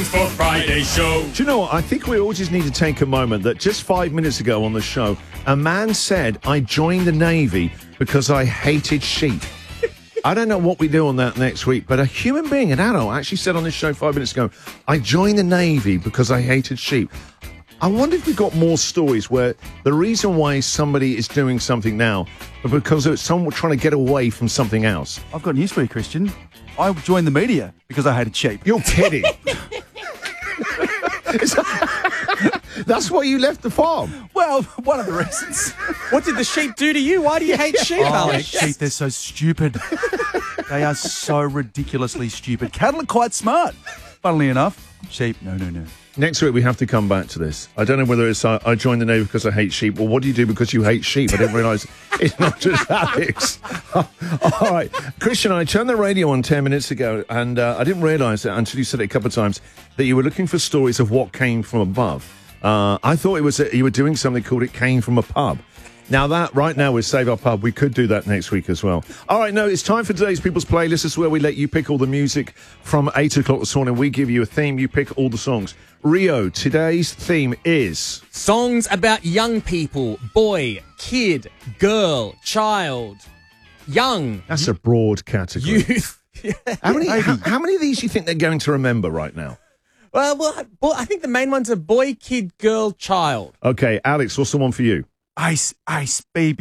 songs for Friday show. Do you know what? I think we all just need to take a moment that just 5 minutes ago on the show, a man said, I joined the Navy because I hated sheep. I don't know what we do on that next week, but a human being, an adult, actually said on this show 5 minutes ago, I joined the Navy because I hated sheep. I wonder if we've got more stories where the reason why somebody is doing something now is because it's someone trying to get away from something else. I've got news for you, Christian. I joined the media because I hated sheep. You're kidding. That's why you left the farm. Well, one of the reasons. What did the sheep do to you? Why do you hate sheep, Oh, Alex? sheep, they're so stupid. They are so ridiculously stupid. Cattle are quite smart. Funnily enough, sheep, no. Next week, we have to come back to this. I don't know whether it's I joined the Navy because I hate sheep, or what do you do because you hate sheep? I didn't realise it's not just Alex. All right. Christian, I turned the radio on 10 minutes ago, and I didn't realise it until you said it a couple of times, that you were looking for stories of what came from above. I thought it was you were doing something called It Came From a Pub. Now that, right now, with Save Our Pub, we could do that next week as well. All right, no, it's time for today's People's Playlist. This is where we let you pick all the music from 8 o'clock this morning. We give you a theme, you pick all the songs. Rio, today's theme is... Songs about young people. Boy, kid, girl, child, young. That's a broad category. Youth. How many of these do you think they're going to remember right now? Well, I think the main ones are boy, kid, girl, child. Okay, Alex, what's the one for you? Ice, ice, baby.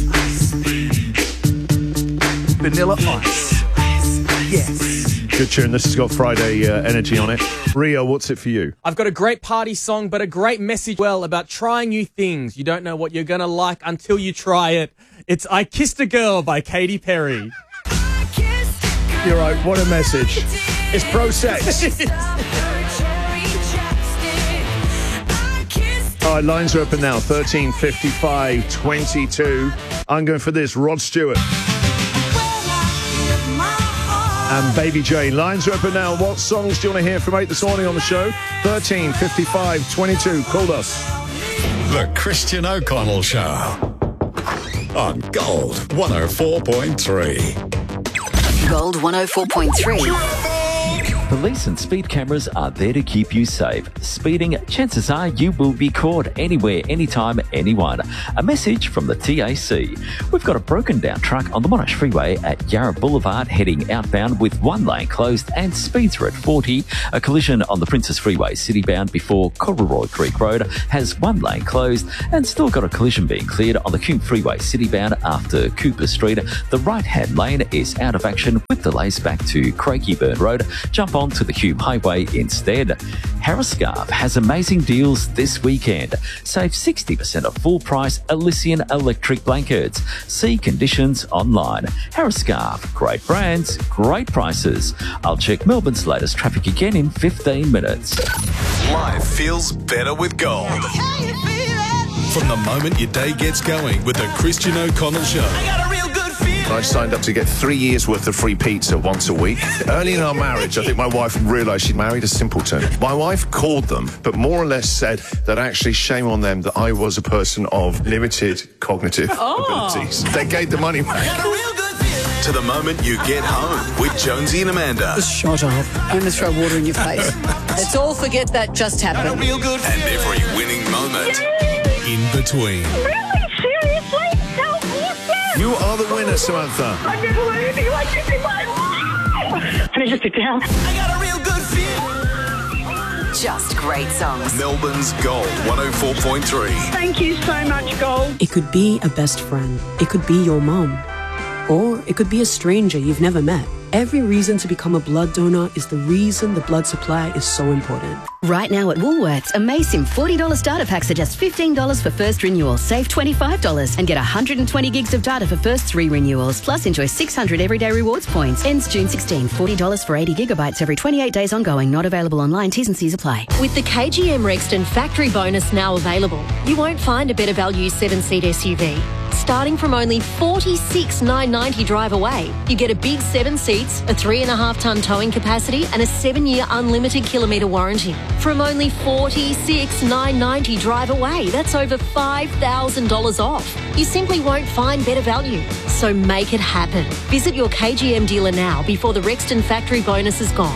Vanilla ice. Yes. Good tune. This has got Friday energy on it. Rio, what's it for you? I've got a great party song, but a great message, well, about trying new things. You don't know what you're going to like until you try it. It's I Kissed a Girl by Katy Perry. You're right. What a message. It's pro-sex. All right, lines are open now. 13, 55, 22. I'm going for this. Rod Stewart. And Baby Jane. Lines are open now. What songs do you want to hear from 8 this morning on the show? 13, 55, 22. Call us. The Christian O'Connell Show on Gold 104.3. Gold 104.3. Police and speed cameras are there to keep you safe. Speeding, chances are you will be caught anywhere, anytime, anyone. A message from the TAC. We've got a broken down truck on the Monash Freeway at Yarra Boulevard heading outbound with one lane closed and speeds are at 40. A collision on the Princess Freeway citybound before Corduroy Creek Road has one lane closed and still got a collision being cleared on the Coombe Freeway citybound after Cooper Street. The right-hand lane is out of action with delays back to Craigieburn Road. Jump on to the Hume Highway instead. Harriscarf has amazing deals this weekend. Save 60% off full price Elysian electric blankets. See conditions online. Harriscarf, great brands, great prices. I'll check Melbourne's latest traffic again in 15 minutes. Life feels better with Gold. From the moment your day gets going with the Christian O'Connell Show. I signed up to get 3 years' worth of free pizza once a week. Early in our marriage, I think my wife realised she'd married a simpleton. My wife called them, but more or less said that actually shame on them that I was a person of limited cognitive abilities. They gave the money back. To the moment you get home with Jonesy and Amanda. Shut up. I'm going to throw water in your face. Let's all forget that just happened. And every winning moment in between. You are the winner, Samantha. I've never learned anything like this in my life. Can I just sit down? Just great songs. Melbourne's Gold 104.3. Thank you so much, Gold. It could be a best friend. It could be your mom. Or it could be a stranger you've never met. Every reason to become a blood donor is the reason the blood supply is so important. Right now at Woolworths, Amazing $40 starter packs are just $15 for first renewal. Save $25 and get 120 gigs of data for first 3 renewals. Plus enjoy 600 everyday rewards points. Ends June 16. $40 for 80 gigabytes every 28 days ongoing. Not available online. T's and C's apply. With the KGM Rexton factory bonus now available, you won't find a better value 7-seat SUV. Starting from only $46,990 drive away, you get a big 7 seats, a 3.5-tonne towing capacity and a 7-year unlimited kilometre warranty. From only $46,990 drive away, that's over $5,000 off. You simply won't find better value. So make it happen. Visit your KGM dealer now before the Rexton factory bonus is gone.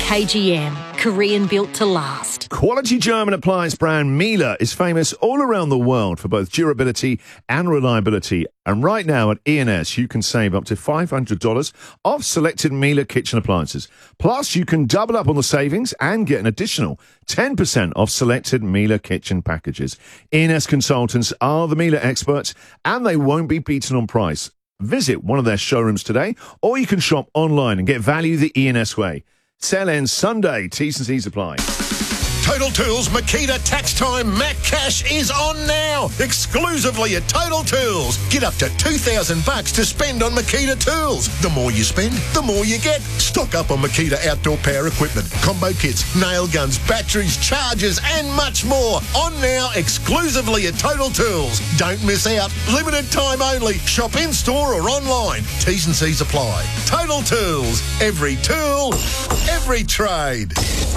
KGM, Korean built to last. Quality German appliance brand Miele is famous all around the world for both durability and reliability. And right now at E&S, you can save up to $500 off selected Miele kitchen appliances. Plus, you can double up on the savings and get an additional 10% off selected Miele kitchen packages. E&S consultants are the Miele experts, and they won't be beaten on price. Visit one of their showrooms today, or you can shop online and get value the E&S way. Sale ends Sunday. T's and C's apply. Total Tools Makita Tax Time Mac Cash is on now, exclusively at Total Tools. Get up to $2,000 to spend on Makita tools. The more you spend, the more you get. Stock up on Makita outdoor power equipment, combo kits, nail guns, batteries, chargers, and much more. On now, exclusively at Total Tools. Don't miss out. Limited time only. Shop in store or online. T's and C's apply. Total Tools. Every tool, every trade.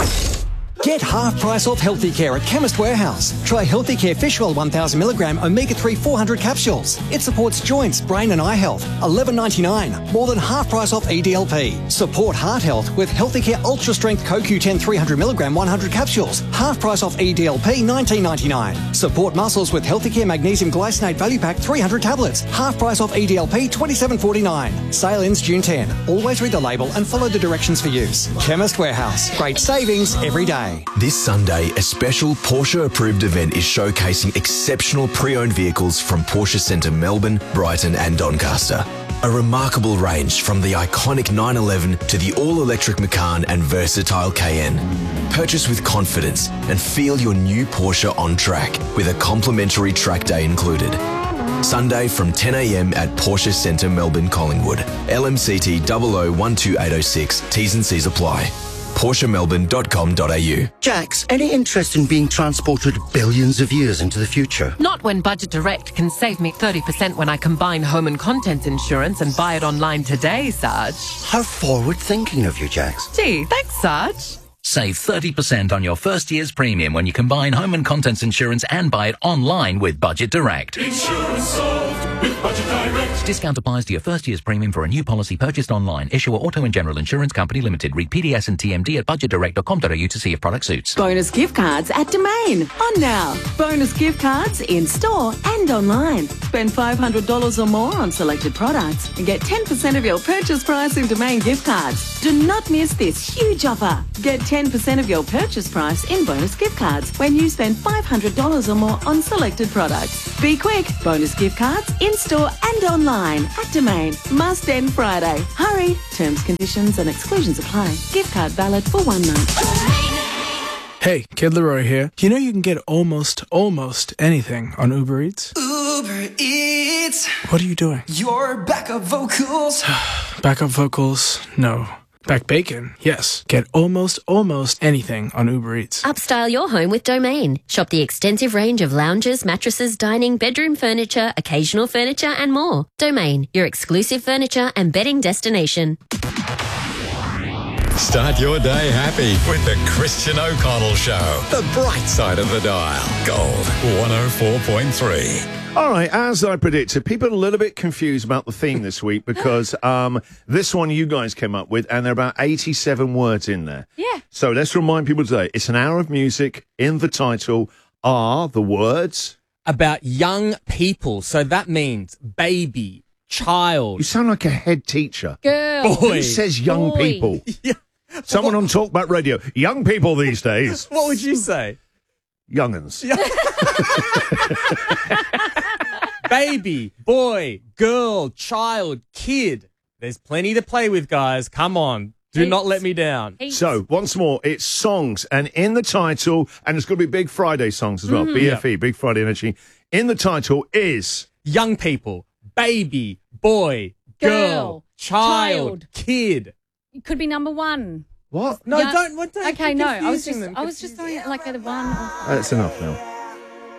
Get half price off Healthy Care at Chemist Warehouse. Try Healthy Care Fish Oil 1000mg Omega-3 400 capsules. It supports joints, brain and eye health. $11.99. More than half price off EDLP. Support heart health with Healthy Care Ultra Strength CoQ10 300mg 100 capsules. Half price off EDLP $19.99. Support muscles with Healthy Care Magnesium Glycinate Value Pack 300 tablets. Half price off EDLP $27.49. Sale ends June 10. Always read the label and follow the directions for use. Chemist Warehouse. Great savings every day. This Sunday, a special Porsche-approved event is showcasing exceptional pre-owned vehicles from Porsche Centre Melbourne, Brighton and Doncaster. A remarkable range from the iconic 911 to the all-electric Macan and versatile Cayenne. Purchase with confidence and feel your new Porsche on track with a complimentary track day included. Sunday from 10 a.m. at Porsche Centre Melbourne, Collingwood. LMCT 0012806. T's and C's apply. PorscheMelbourne.com.au. Jax, any interest in being transported billions of years into the future? Not when Budget Direct can save me 30% when I combine home and contents insurance and buy it online today, Sarge. How forward-thinking of you, Jax. Gee, thanks, Sarge. Save 30% on your first year's premium when you combine home and contents insurance and buy it online with Budget Direct. Insurance solved with Budget Direct. Discount applies to your first year's premium for a new policy purchased online. Issuer Auto and General Insurance Company Limited. Read PDS and TMD at budgetdirect.com.au to see if product suits. Bonus gift cards at Domain. On now. Bonus gift cards in store and online. Spend $500 or more on selected products and get 10% of your purchase price in Domain gift cards. Do not miss this huge offer. Get 10% of your purchase price in bonus gift cards when you spend $500 or more on selected products. Be quick. Bonus gift cards in store and online at Domain. Must end Friday. Hurry. Terms, conditions and exclusions apply. Gift card valid for 1 month. Hey, Kid Leroy here. You know you can get almost anything on Uber Eats? Uber Eats. What are you doing? Your backup vocals. Backup vocals? No. Back bacon? Yes. Get almost anything on Uber Eats. Upstyle your home with Domain. Shop the extensive range of lounges, mattresses, dining, bedroom furniture, occasional furniture and more. Domain, your exclusive furniture and bedding destination. Start your day happy with the Christian O'Connell Show. The bright side of the dial. Gold 104.3. All right, as I predicted, people are a little bit confused about the theme this week because this one you guys came up with, and there are about 87 words in there. Yeah. So let's remind people today, it's an hour of music. In the title are the words about young people. So that means baby, child. You sound like a head teacher. Girl. Boy. Who says young people? Yeah. Someone on Talkback Radio. Young people these days. What would you say? Young'uns. Baby, boy, girl, child, kid. There's plenty to play with, guys. Come on. Do not let me down. So, once more, it's songs. And in the title, and it's going to be Big Friday songs as well. BFE, Big Friday Energy. In the title is young people, baby, boy, girl, child, kid. It could be number one. What? No, don't. Okay, no. I was just throwing it like at a one. That's enough now.